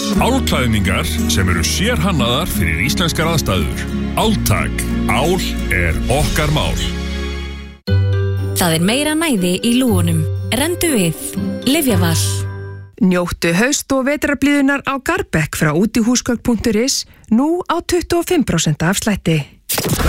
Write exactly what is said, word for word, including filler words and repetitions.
Álklæðningar sem eru sérhannaðar fyrir íslenskar aðstæður. Áltak. Ál er okkar mál. Það er meira næði í lúgunum. Rendu við. Lyfjaval. Njóttu haust- og vetrarblíðunar á Garbekk frá útihúsgögn punktur is nú á tuttugu og fimm prósent afslætti.